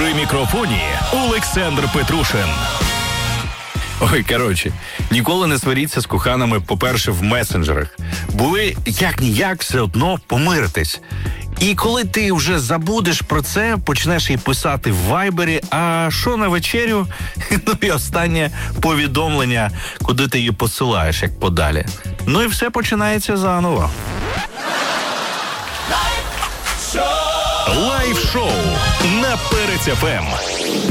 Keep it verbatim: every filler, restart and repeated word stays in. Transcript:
При мікрофоні Олександр Петрушин. Ой, коротше, ніколи не сваріться з коханими, по-перше, в месенджерах. Були як-ніяк все одно помиритись. І коли ти вже забудеш про це, почнеш їй писати в вайбері, а що на вечерю? Ну і останнє повідомлення, куди ти її посилаєш, як подалі. Ну і все починається заново. Лайв-шоу на Перець еф ем.